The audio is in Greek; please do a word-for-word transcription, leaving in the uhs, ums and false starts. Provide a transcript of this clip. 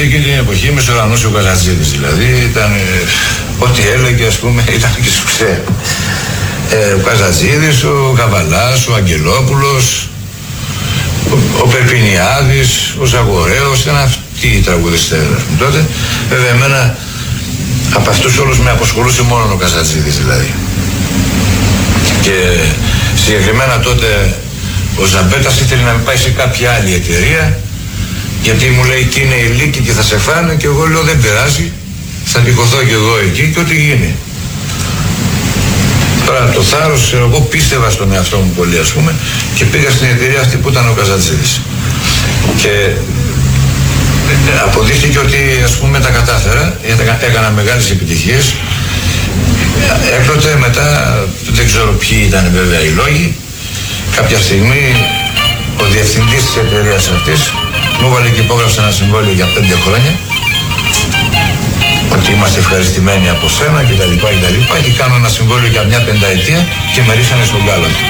τότε εκείνη την εποχή μεσουρανούσε ο Καζατζίδης, δηλαδή ήταν ε, ό,τι έλεγε, ας πούμε, ήταν και σουξέ. Ε, ο Καζατζίδης, ο Καβαλάς, ο Αγγελόπουλος, ο, ο Περπινιάδης, ο Ζαγορέος, ήταν αυτοί οι τραγουδιστές τότε. Βέβαια εμένα από αυτούς όλους με απασχολούσε μόνο ο Καζατζίδης δηλαδή. Και συγκεκριμένα τότε ο Ζαμπέτας ήθελε να με πάει σε κάποια άλλη εταιρεία, γιατί μου λέει τι είναι η Λύκη και θα σε φάνε, και εγώ λέω δεν πειράζει, θα τυχωθώ και εγώ εκεί και ό,τι γίνει. Τώρα το θάρρος, εγώ πίστευα στον εαυτό μου πολύ, ας πούμε, και πήγα στην εταιρεία αυτή που ήταν ο Καζατζίδης. Και αποδείχθηκε ότι, ας πούμε, τα κατάφερα, έκανα μεγάλες επιτυχίες. Έκτοτε μετά, δεν ξέρω ποιοι ήταν βέβαια οι λόγοι, κάποια στιγμή ο διευθυντής της εταιρείας αυτής μου έβαλε και υπόγραψε ένα συμβόλαιο για πέντε χρόνια, ότι είμαστε ευχαριστημένοι από σένα και τα λοιπά και τα λοιπά, και κάνω ένα συμβόλαιο για μια πενταετία και με ρίξανε στον κάλο.